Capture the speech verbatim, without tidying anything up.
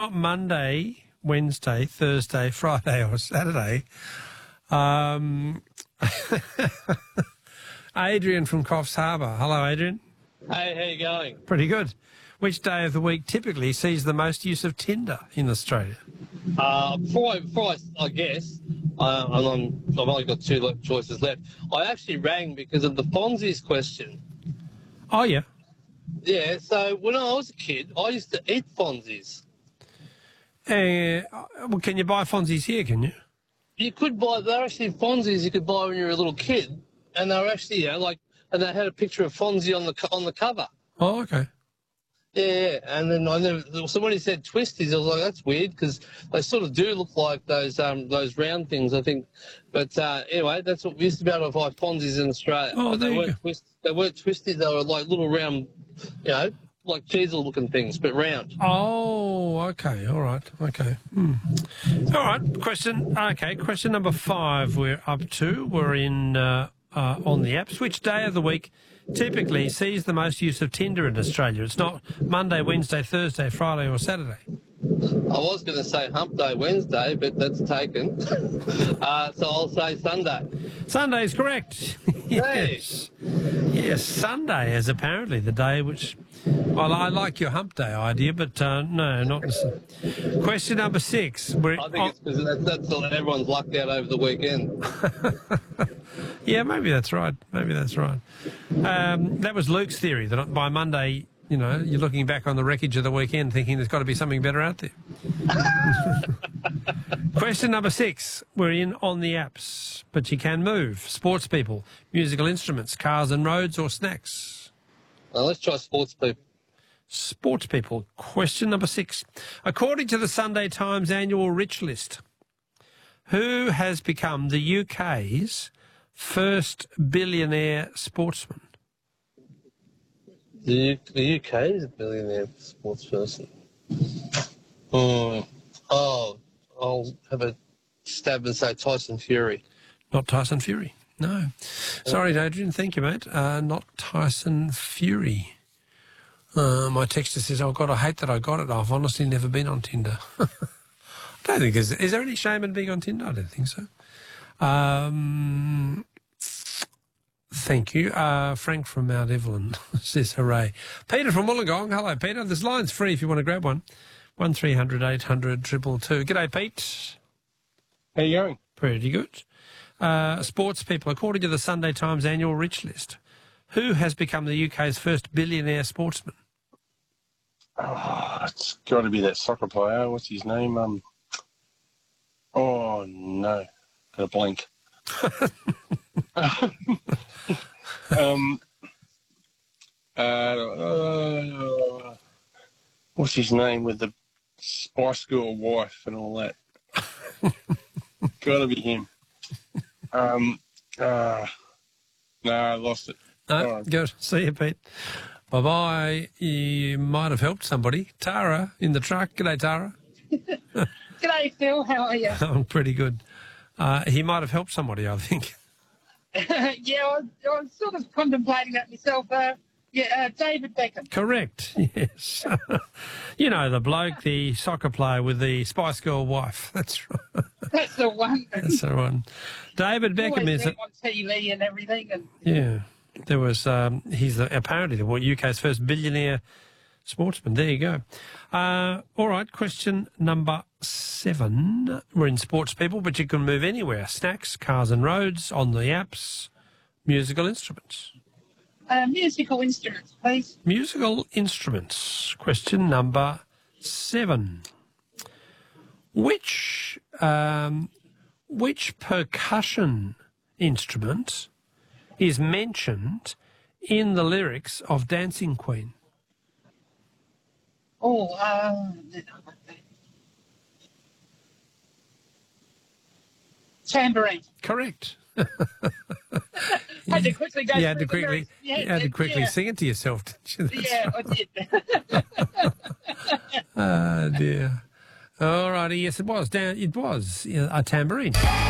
not Monday, Wednesday, Thursday, Friday or Saturday. Um, Adrian from Coffs Harbour. Hello, Adrian. Hey, how you going? Pretty good. Which day of the week typically sees the most use of Tinder in Australia? Uh, before I, before I, I guess, uh, and I'm, I've only got two le- choices left. I actually rang because of the Fonzie's question. Oh, yeah. Yeah, so when I was a kid, I used to eat Fonzie's. Uh, well, can you buy Fonzies here, can you? You could buy, they're actually Fonzie's you could buy when you were a little kid, and they were actually, you know, like, and they had a picture of Fonzie on the co- on the cover. Oh, okay. Yeah, and then I never. So when he said twisties, I was like, "That's weird," because they sort of do look like those um those round things, I think. But uh, anyway, that's what we used to be able to buy Fonzies in Australia. Oh, But there they you weren't go. twist, They weren't twisties. They were like little round, you know, like cheesel-looking things, but round. Oh, okay. All right. Okay. Hmm. All right. Question. Okay. Question number five. We're up to. We're in uh, uh, on the apps. Which day of the week typically sees the most use of Tinder in Australia? It's not Monday, Wednesday, Thursday, Friday, or Saturday. I was going to say Hump Day Wednesday, but that's taken. uh, so I'll say Sunday. Sunday is correct. Yes. Yes. Sunday is apparently the day which. Well, I like your hump day idea, but uh, no, not. Question number six. We're, I think it's because that's, that's all, everyone's lucked out over the weekend. Yeah, maybe that's right. Maybe that's right. Um, that was Luke's theory, that by Monday, you know, you're looking back on the wreckage of the weekend thinking there's got to be something better out there. Question number six. We're in on the apps, but you can move. Sports people, musical instruments, cars and roads, or snacks? Well, let's try sports people. Sports people. Question number six. According to the Sunday Times annual Rich List, who has become the U K's first billionaire sportsman? The, U- the U K is a billionaire sports person. Hmm. Oh, I'll have a stab and say Tyson Fury. Not Tyson Fury. No. Sorry, Adrian. Thank you, mate. Uh, not Tyson Fury. Uh, my texter says, oh, God, I hate that I got it. I've honestly never been on Tinder. I don't think there's... Is there any shame in being on Tinder? I don't think so. Um, thank you. Uh, Frank from Mount Evelyn says, hooray. Peter from Wollongong. Hello, Peter. This line's free if you want to grab one. one three hundred eight hundred two two two. G'day, Pete. How you going? Pretty good. Uh, sports people, according to the Sunday Times annual Rich List, who has become the U K's first billionaire sportsman? Oh, it's got to be that soccer player. What's his name? Um. Oh, no. Got a blank. um. Uh, uh, what's his name with the Spice Girl wife and all that? Got to be him. Um. Uh, no, I lost it. No, Right. good. See you, Pete. Bye-bye. You might have helped somebody. Tara in the truck. G'day, Tara. G'day, Phil. How are you? I'm pretty good. Uh, he might have helped somebody, I think. yeah, I was, I was sort of contemplating that myself. Uh, yeah, uh, David Beckham. Correct, yes. You know, the bloke, the soccer player with the Spice Girl wife. That's right. That's the one. That's the one. David Beckham Always is... seen on T V and everything. And Yeah. There was, um, he's the, apparently the U K's first billionaire sportsman. There you go. Uh, all right, question number seven. We're in sports people, but you can move anywhere. Snacks, cars and roads, on the apps, musical instruments. uh, musical instruments, please. Musical instruments. Question number seven. Which, um, which percussion instrument is mentioned in the lyrics of Dancing Queen? Oh, uh, tambourine. Correct. Had to quickly go You had to through the quickly, lyrics. Yeah, you had to quickly yeah. sing it to yourself, didn't you? That's Yeah, right. I did. Oh, dear. All righty, yes, it was. Down, it was yeah, a tambourine.